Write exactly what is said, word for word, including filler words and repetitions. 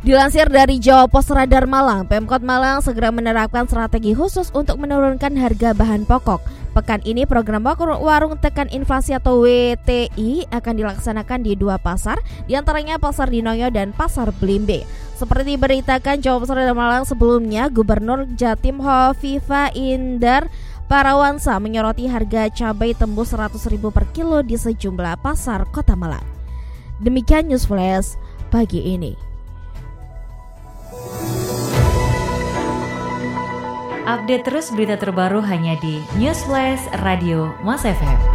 Dilansir dari Jawa Pos Radar Malang, Pemkot Malang segera menerapkan strategi khusus untuk menurunkan harga bahan pokok. Pekan ini program Warung Tekan Inflasi atau W T I akan dilaksanakan di dua pasar, diantaranya Pasar Dinoyo dan Pasar Blimbe. Seperti diberitakan Jawa Pos Radar Malang sebelumnya, Gubernur Jatim Hovifah Indar Parawansa menyoroti harga cabai tembus seratus ribu per kilo di sejumlah pasar Kota Malang. Demikian News Flash pagi ini. Update terus berita terbaru hanya di News Flash Radio Mas F M.